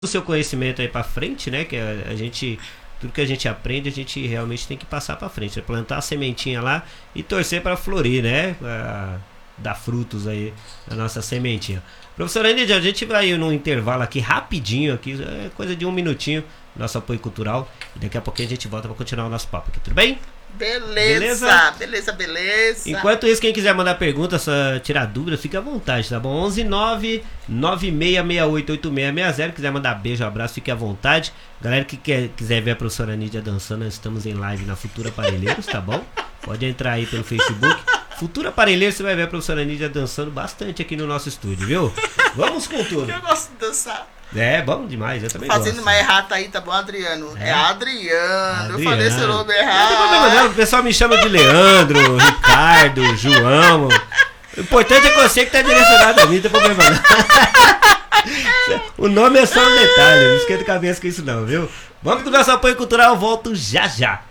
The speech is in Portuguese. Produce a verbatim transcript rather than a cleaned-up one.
o seu conhecimento aí pra frente, né? Que a, a gente, tudo que a gente aprende, a gente realmente tem que passar pra frente. É plantar a sementinha lá e torcer pra florir, né? A, dar frutos aí na nossa sementinha. Professora Anídia, a gente vai num intervalo aqui rapidinho, aqui, é coisa de um minutinho, nosso apoio cultural. E daqui a pouquinho a gente volta pra continuar o nosso papo aqui, tudo bem? Beleza, beleza, beleza, beleza. Enquanto isso, quem quiser mandar pergunta, só tirar dúvida, fica à vontade, tá bom? onze nove nove seis seis oito oito seis seis zero. Quiser mandar beijo, abraço, fique à vontade. Galera que quer, quiser ver a professora Anídia dançando, nós estamos em live na Futura Aparelheiros, tá bom? Pode entrar aí pelo Facebook. Futura Aparelheiros, você vai ver a professora Anídia dançando bastante aqui no nosso estúdio, viu? Vamos com tudo. Eu gosto de dançar. É, bom demais, eu também Fazendo gosto. uma errata aí, tá bom, Adriano? É, é Adriano. Adriano. Eu falei seu nome errado. Não tem problema não, o pessoal me chama de Leandro, Ricardo, João. O importante é que você que tá direcionado a mim, não tem problema não. O nome é só um detalhe, não esquenta a cabeça com isso não, viu? Vamos pro nosso apoio cultural, eu volto já já.